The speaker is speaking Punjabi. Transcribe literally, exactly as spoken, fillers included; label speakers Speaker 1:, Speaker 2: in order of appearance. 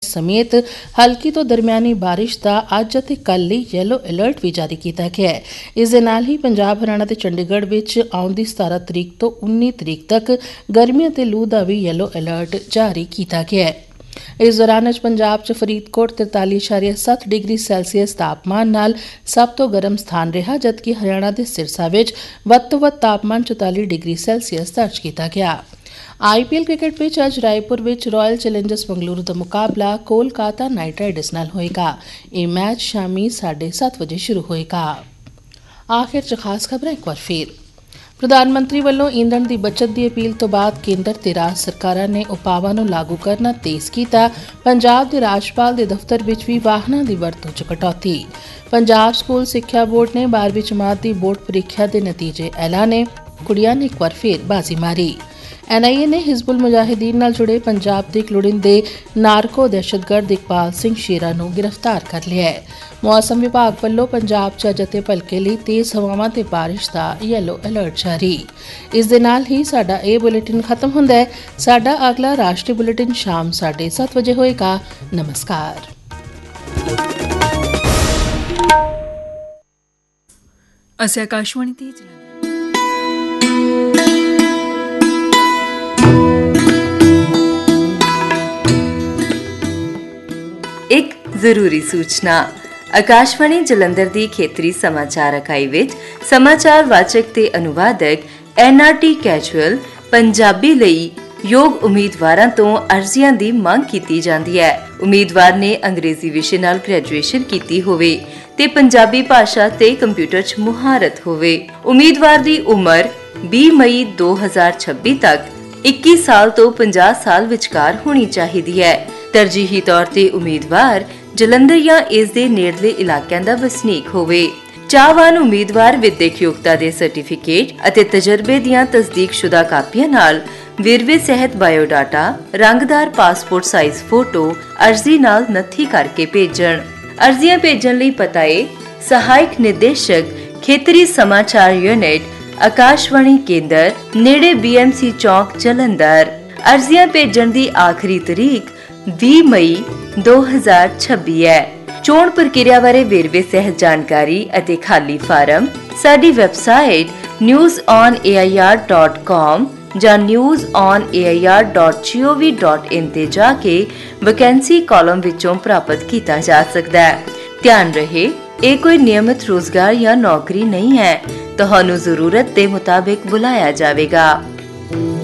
Speaker 1: ਸਮੇਤ ਹਲਕੀ ਤੋਂ ਦਰਮਿਆਨੀ ਬਾਰਿਸ਼ ਦਾ ਅੱਜ ਅਤੇ ਕੱਲ੍ਹ ਲਈ ਯੈਲੋ ਅਲਰਟ ਵੀ ਜਾਰੀ ਕੀਤਾ ਗਿਆ ਹੈ। ਇਸ ਦੇ ਨਾਲ ਹੀ ਪੰਜਾਬ, ਹਰਿਆਣਾ ਤੇ ਚੰਡੀਗੜ੍ਹ ਵਿੱਚ ਆਉਂਦੀ ਸਤਾਰਾਂ ਤਰੀਕ ਤੋਂ ਉੱਨੀ ਤਰੀਕ ਤੱਕ ਗਰਮੀ ਅਤੇ ਲੂ ਦਾ ਵੀ ਯੈਲੋ ਅਲਰਟ ਜਾਰੀ ਕੀਤਾ ਗਿਆ ਹੈ। ਇਸ ਦੌਰਾਨ ਅੱਜ ਪੰਜਾਬ 'ਚ ਫਰੀਦਕੋਟ ਤਰਤਾਲੀ ਇਸ਼ਾਰੀਆ ਸੱਤ ਡਿਗਰੀ ਸੈਲਸੀਅਸ ਤਾਪਮਾਨ ਨਾਲ ਸਭ ਤੋਂ ਗਰਮ ਸਥਾਨ ਰਿਹਾ, ਜਦਕਿ ਹਰਿਆਣਾ ਦੇ ਸਿਰਸਾ ਵਿੱਚ ਵੱਧ ਤੋਂ ਵੱਧ ਤਾਪਮਾਨ ਚੁਤਾਲੀ ਡਿਗਰੀ ਸੈਲਸੀਅਸ ਦਰਜ ਕੀਤਾ ਗਿਆ। ਆਈ ਪੀ ਐਲ ਕ੍ਰਿਕਟ ਵਿੱਚ ਅੱਜ ਰਾਏਪੁਰ ਵਿੱਚ ਰਾਇਲ ਚੈਲੰਜਰਸ ਬੰਗਲੁਰੂ ਦਾ ਮੁਕਾਬਲਾ ਕੋਲਕਾਤਾ ਨਾਈਟ ਰਾਈਡਰਸ ਨਾਲ ਹੋਏਗਾ। ਇਹ ਮੈਚ ਸ਼ਾਮੀ ਸਾਢੇ ਸੱਤ ਵਜੇ ਸ਼ੁਰੂ ਹੋਏਗਾ। ਆਖਿਰ 'ਚ ਖਾਸ ਖਬਰਾਂ ਇੱਕ ਵਾਰ ਫਿਰ। ਪ੍ਰਧਾਨ ਮੰਤਰੀ ਵੱਲੋਂ ਈਂਧਣ ਦੀ ਬੱਚਤ ਦੀ ਅਪੀਲ ਤੋਂ ਬਾਅਦ ਕੇਂਦਰ ਤੇ ਰਾਜ ਸਰਕਾਰਾਂ ਨੇ ਉਪਾਵਾਂ ਨੂੰ ਲਾਗੂ ਕਰਨਾ ਤੇਜ਼ ਕੀਤਾ। ਪੰਜਾਬ ਦੇ ਰਾਜਪਾਲ ਦੇ ਦਫ਼ਤਰ ਵਿੱਚ ਵੀ ਵਾਹਨਾਂ ਦੀ ਵਰਤੋਂ 'ਚ ਕਟੌਤੀ। ਪੰਜਾਬ ਸਕੂਲ ਸਿੱਖਿਆ ਬੋਰਡ ਨੇ ਬਾਰ੍ਹਵੀਂ ਜਮਾਤ ਦੀ ਬੋਰਡ ਪ੍ਰੀਖਿਆ ਦੇ ਨਤੀਜੇ ਐਲਾਨੇ। ਕੁੜੀਆਂ ਨੇ ਇੱਕ ਵਾਰ ਫੇਰ ਬਾਜ਼ੀ ਮਾਰੀ। ਐਨ ਆਈ ਏ ਨੇ ਹਿਜ਼ਬੁਲ ਮੁਜਾਹਿਦੀਨ ਨਾਲ ਜੁੜੇ ਪੰਜਾਬ ਦੇ ਇੱਕ ਲੋੜੀਂਦੇ ਨਾਰਕੋ ਦਹਿਸ਼ਤਗਰਦ ਇਕਬਾਲ ਸਿੰਘ ਸ਼ੇਰਾ ਨੂੰ ਗ੍ਰਿਫਤਾਰ ਕਰ ਲਿਆ ਹੈ। ਮੌਸਮ ਵਿਭਾਗ ਵੱਲੋਂ ਪੰਜਾਬ 'ਚ ਅੱਜ ਅਤੇ ਭਲਕੇ ਲਈ ਤੇਜ਼ ਹਵਾਵਾਂ ਤੇ ਬਾਰਿਸ਼ ਦਾ ਯੈਲੋ ਅਲਰਟ ਜਾਰੀ। ਇਸ ਦੇ ਨਾਲ ਹੀ ਸਾਡਾ ਇਹ ਬੁਲੇਟਿਨ ਖਤਮ ਹੁੰਦਾ ਹੈ। ਸਾਡਾ ਅਗਲਾ ਰਾਸ਼ਟਰੀ ਬੁਲੇਟਿਨ ਸ਼ਾਮ ਸਾਢੇ ਸੱਤ ਵਜੇ ਹੋਏਗਾ। ਨਮਸਕਾਰ।
Speaker 2: ਅਸੀਂ ਆਕਾਸ਼ਵਾਣੀ ਤੇ ਇੱਕ ਜ਼ਰੂਰੀ ਸੂਚਨਾ। ਆਕਾਸ਼ਵਾਣੀ ਜਲੰਧਰ ਦੀ ਖੇਤਰੀ ਸਮਾਚਾਰ ਇਕਾਈ ਵਿੱਚ ਸਮਾਚਾਰ ਵਾਚਕ ਤੇ ਅਨੁਵਾਦਕ N R T casual Punjabi ਲਈ ਯੋਗ ਉਮੀਦਵਾਰਾਂ ਤੋਂ ਅਰਜ਼ੀਆਂ ਦੀ ਮੰਗ ਕੀਤੀ ਜਾਂਦੀ ਹੈ। ਉਮੀਦਵਾਰ ਨੇ ਅੰਗਰੇਜ਼ੀ ਵਿਸ਼ੇ ਨਾਲ ਗ੍ਰੈਜੂਏਸ਼ਨ ਕੀਤੀ ਹੋਵੇ ਤੇ ਪੰਜਾਬੀ ਭਾਸ਼ਾ ਤੇ ਕੰਪਿਊਟਰ 'ਚ ਮੁਹਾਰਤ ਹੋਵੇ। ਉਮੀਦਵਾਰ ਦੀ ਉਮਰ ਵੀਹ ਮਈ ਦੋ ਹਜ਼ਾਰ ਛੱਬੀ ਤੱਕ ਇੱਕੀ ਸਾਲ ਤੋਂ ਪੰਜਾਹ ਸਾਲ ਵਿਚਕਾਰ ਹੋਣੀ ਚਾਹੀਦੀ ਹੈ। ਤਰਜੀਹੀ ਤੌਰ ਤੇ ਉਮੀਦਵਾਰ ਜਲੰਧਰ ਜਾਂ ਇਸ ਦੇ ਨੇੜਲੇ ਇਲਾਕਿਆਂ ਦਾ ਵਸਨੀਕ ਹੋਵੇ। ਚਾਹਵਾਨ ਉਮੀਦਵਾਰ ਵਿਦਿਅਕ ਯੋਗਤਾ ਦੇ ਸਰਟੀਫਿਕੇਟ ਅਤੇ ਤਜਰਬੇ ਦੀਆਂ ਤਸਦੀਕਸ਼ੁਦਾ ਕਾਪੀਆਂ ਨਾਲ ਵੇਰਵੇ ਸਹਿਤ ਬਾਇਓਡਾਟਾ, ਰੰਗਦਾਰ ਪਾਸਪੋਰਟ ਸਾਈਜ਼ ਫੋਟੋ ਅਰਜ਼ੀ ਨਾਲ ਨੱਥੀ ਕਰਕੇ ਭੇਜਣ। ਅਰਜ਼ੀਆਂ ਭੇਜਣ ਲਈ ਪਤਾ ਹੈ ਸਹਾਇਕ ਨਿਰਦੇਸ਼ਕ ਖੇਤਰੀ ਸਮਾਚਾਰ ਯੂਨਿਟ, ਆਕਾਸ਼ਵਾਣੀ ਕੇਂਦਰ, ਨੇੜੇ ਬੀ ਐਮ ਸੀ ਚੌਕ, ਜਲੰਧਰ। ਅਰਜ਼ੀਆਂ ਭੇਜਣ ਦੀ ਆਖਰੀ ਤਰੀਕ ਵੀਹ ਮਈ ਦੋ ਹਜ਼ਾਰ ਛੱਬੀ ਹੈ। ਚੋਣ ਪ੍ਰਕਿਰਿਆ ਬਾਰੇ ਵੇਰਵੇ ਸਹਿਤ ਜਾਣਕਾਰੀ ਅਤੇ ਖਾਲੀ ਫਾਰਮ ਸਾਡੀ website news on A I R dot com ਜਾਂ news on A I R dot ਜੀ ਓ ਵੀ ਡਾਟ ਇਨ ਤੇ ਜਾ ਕੇ ਵੈਕੈਂਸੀ ਕਾਲਮ ਵਿੱਚੋਂ ਪ੍ਰਾਪਤ ਕੀਤਾ ਜਾ ਸਕਦਾ ਹੈ। ਧਿਆਨ ਰਹੇ, ਇਹ ਕੋਈ ਨਿਯਮਿਤ ਰੋਜ਼ਗਾਰ ਜਾਂ ਨੌਕਰੀ ਨਹੀਂ ਹੈ। ਤੁਹਾਨੂੰ ਜ਼ਰੂਰਤ ਦੇ ਮੁਤਾਬਿਕ ਬੁਲਾਇਆ ਜਾਵੇਗਾ।